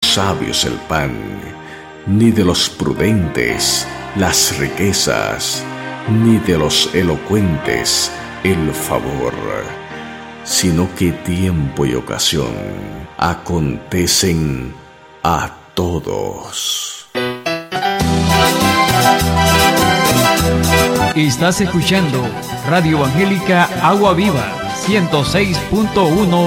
sabios el pan, ni de los prudentes las riquezas, ni de los elocuentes el favor, sino que tiempo y ocasión acontecen a todos. Estás escuchando Radio Evangélica Agua Viva 106.1